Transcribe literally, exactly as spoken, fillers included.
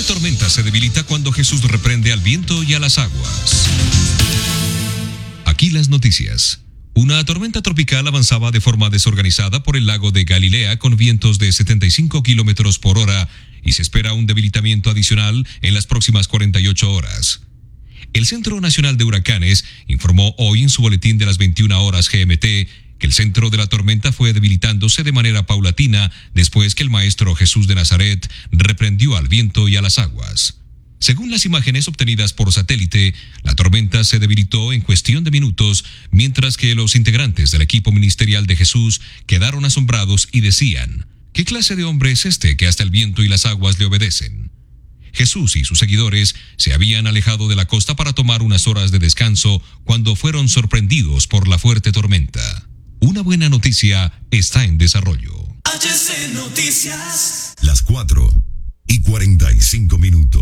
tormenta se debilita cuando Jesús reprende al viento y a las aguas. Aquí las noticias. Una tormenta tropical avanzaba de forma desorganizada por el lago de Galilea con vientos de setenta y cinco kilómetros por hora y se espera un debilitamiento adicional en las próximas cuarenta y ocho horas. El Centro Nacional de Huracanes informó hoy en su boletín de las veintiuna horas G M T que el centro de la tormenta fue debilitándose de manera paulatina después que el Maestro Jesús de Nazaret reprendió al viento y a las aguas. Según las imágenes obtenidas por satélite, la tormenta se debilitó en cuestión de minutos, mientras que los integrantes del equipo ministerial de Jesús quedaron asombrados y decían: ¿qué clase de hombre es este que hasta el viento y las aguas le obedecen? Jesús y sus seguidores se habían alejado de la costa para tomar unas horas de descanso cuando fueron sorprendidos por la fuerte tormenta. Una buena noticia está en desarrollo. H C Noticias. Las cuatro y cuarenta y cinco minutos.